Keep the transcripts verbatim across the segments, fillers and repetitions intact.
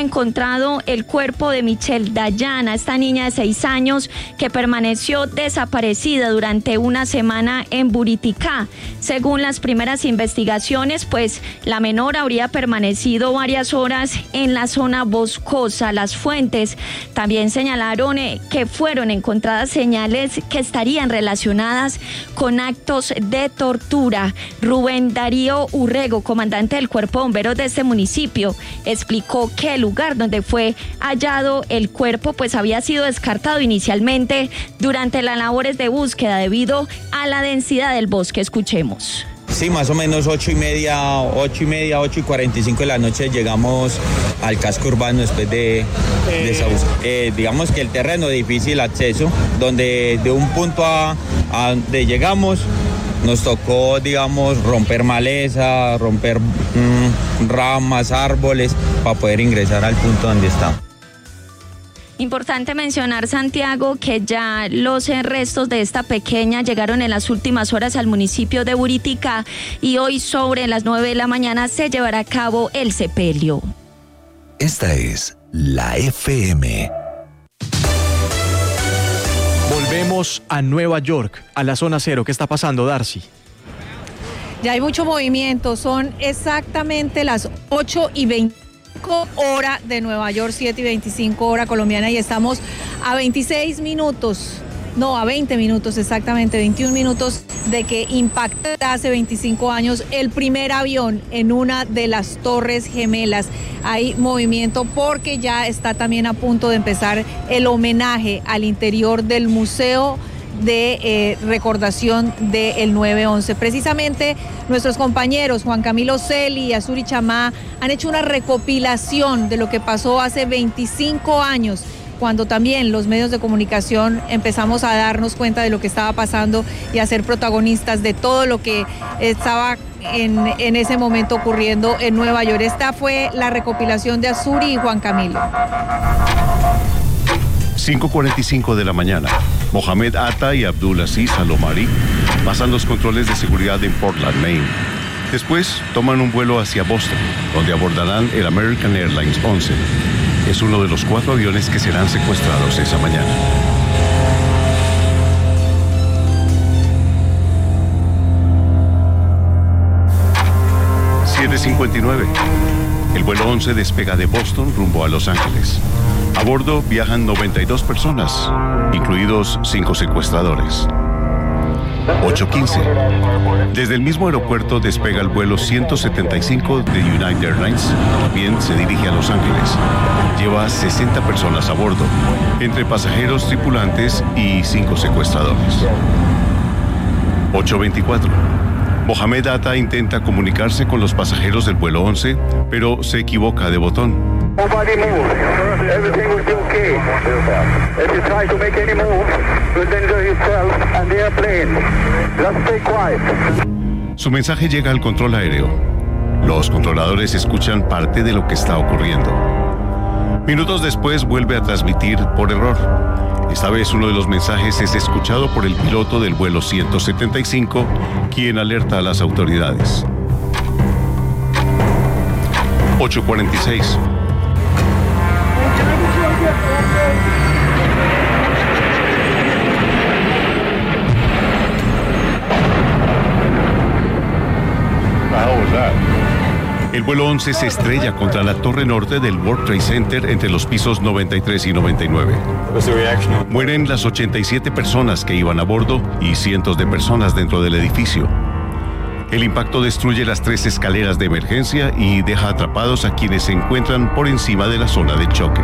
encontrado el cuerpo de Michelle Dayana, esta niña de seis años que permaneció desaparecida durante una semana en Buriticá. Según las primeras investigaciones, pues la menor habría permanecido varias horas en la zona boscosa. Las fuentes también señalaron eh, que fueron encontradas señales que estarían relacionadas con actos de tortura. Rubén Darío Urrego, comandante del Cuerpo de Bomberos de este municipio, explicó que el lugar donde fue hallado el cuerpo pues había sido descartado inicialmente durante las labores de búsqueda debido a la densidad del bosque. Escuchemos. Sí, más o menos ocho y media, ocho y media, ocho y cuarenta y cinco de la noche llegamos al casco urbano después de, de esa búsqueda. Eh, digamos que el terreno de difícil acceso, donde de un punto a, a donde llegamos nos tocó, digamos, romper maleza, romper mmm, ramas, árboles, para poder ingresar al punto donde estamos. Importante mencionar, Santiago, que ya los restos de esta pequeña llegaron en las últimas horas al municipio de Buriticá y hoy sobre las nueve de la mañana se llevará a cabo el sepelio. Esta es la F M. Volvemos a Nueva York, a la zona cero. ¿Qué está pasando, Darcy? Ya hay mucho movimiento, son exactamente las ocho y veinte. Hora de Nueva York, siete y veinticinco hora colombiana, y estamos a veintiséis minutos, no, a veinte minutos exactamente, veintiún minutos de que impactara hace veinticinco años el primer avión en una de las Torres Gemelas. Hay movimiento porque ya está también a punto de empezar el homenaje al interior del museo de eh, recordación del nueve once. Precisamente nuestros compañeros Juan Camilo Celi y Azuri Chamá han hecho una recopilación de lo que pasó hace veinticinco años, cuando también los medios de comunicación empezamos a darnos cuenta de lo que estaba pasando y a ser protagonistas de todo lo que estaba en, en ese momento ocurriendo en Nueva York. Esta fue la recopilación de Azuri y Juan Camilo. cinco cuarenta y cinco de la mañana. Mohamed Atta y Abdulaziz Al-Omari pasan los controles de seguridad en Portland, Maine. Después toman un vuelo hacia Boston, donde abordarán el American Airlines once. Es uno de los cuatro aviones que serán secuestrados esa mañana. siete cincuenta y nueve. El vuelo once despega de Boston rumbo a Los Ángeles. A bordo viajan noventa y dos personas, incluidos cinco secuestradores. ocho quince. Desde el mismo aeropuerto despega el vuelo ciento setenta y cinco de United Airlines. También se dirige a Los Ángeles. Lleva sesenta personas a bordo, entre pasajeros, tripulantes y cinco secuestradores. ocho veinticuatro. Mohamed Atta intenta comunicarse con los pasajeros del vuelo once, pero se equivoca de botón. Nobody move. Everything will be okay. If you try to make any move, you'll endanger yourself and the airplane. Just stay quiet. Su mensaje llega al control aéreo. Los controladores escuchan parte de lo que está ocurriendo. Minutos después vuelve a transmitir por error. Esta vez uno de los mensajes es escuchado por el piloto del vuelo ciento setenta y cinco, quien alerta a las autoridades. ocho cuarenta y seis. El vuelo once se estrella contra la torre norte del World Trade Center entre los pisos noventa y tres y noventa y nueve. Mueren las ochenta y siete personas que iban a bordo y cientos de personas dentro del edificio. El impacto destruye las tres escaleras de emergencia y deja atrapados a quienes se encuentran por encima de la zona de choque.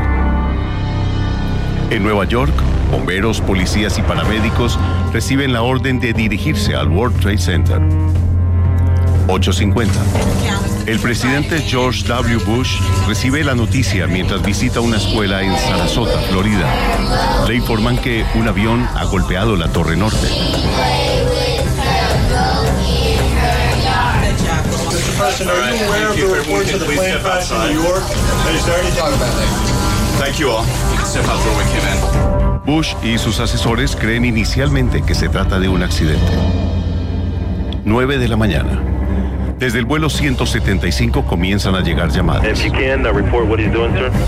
En Nueva York, bomberos, policías y paramédicos reciben la orden de dirigirse al World Trade Center. ocho cincuenta. El presidente George W. Bush recibe la noticia mientras visita una escuela en Sarasota, Florida. Le informan que un avión ha golpeado la torre norte. Bush y sus asesores creen inicialmente que se trata de un accidente. nueve de la mañana. Desde el vuelo ciento setenta y cinco comienzan a llegar llamadas.